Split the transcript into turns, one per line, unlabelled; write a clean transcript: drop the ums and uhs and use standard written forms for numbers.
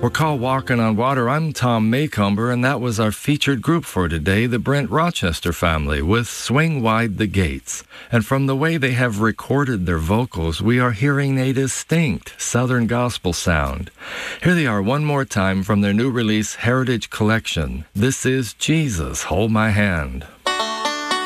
We're called Walking on Water. I'm Tom Maycomber, and that was our featured group for today, the Brent Rochester family, with Swing Wide the Gates. And from the way they have recorded their vocals, we are hearing a distinct Southern gospel sound. Here they are one more time from their new release, Heritage Collection. This is Jesus, Hold My Hand.